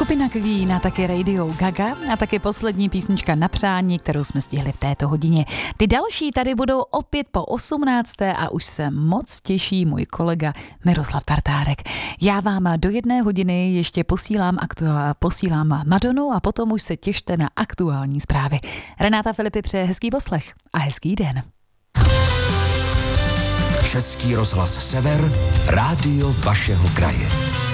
Skupina Queen a taky Radio Gaga a taky poslední písnička na přání, kterou jsme stihli v této hodině. Ty další tady budou opět po 18. a už se moc těší můj kolega Miroslav Tartárek. Já vám do 1 hodiny ještě posílám Madonu a potom už se těšte na aktuální zprávy. Renáta Filipy přeje hezký poslech a hezký den. Český rozhlas Sever, rádio vašeho kraje.